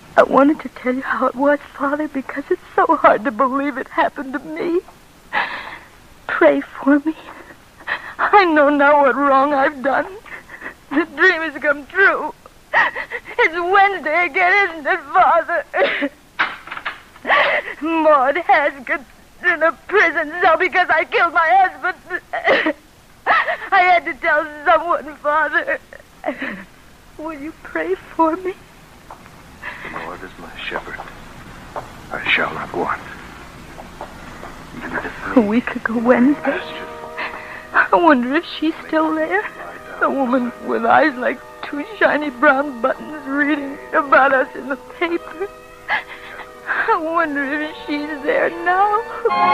I wanted to tell you how it was, Father, because it's so hard to believe it happened to me. Pray for me. I know now what wrong I've done. The dream has come true. It's Wednesday again, isn't it, Father? Maud Haskett in a prison cell because I killed my husband. I had to tell someone, Father. Will you pray for me? Maud is my shepherd. I shall not want. A week ago Wednesday. I wonder if she's still there. The woman with eyes like two shiny brown buttons reading about us in the paper. I wonder if she's there now.